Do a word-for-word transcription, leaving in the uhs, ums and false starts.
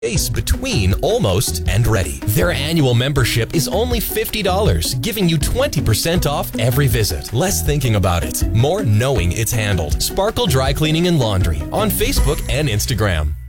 space between almost and ready. Their annual membership is only fifty dollars, giving you twenty percent off every visit. Less thinking about it, more knowing it's handled. Sparkle Dry Cleaning and Laundry on Facebook and Instagram.